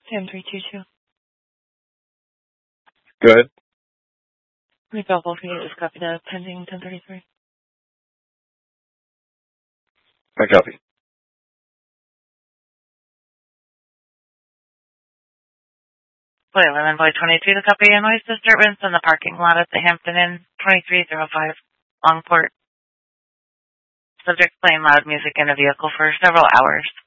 Sam 322. Good. We available for you to just copy the pending 1033. I copy. Boy 11, Boy 22 to copy a noise disturbance in the parking lot at the Hampton Inn, 2305 Longport. Subject playing loud music in a vehicle for several hours.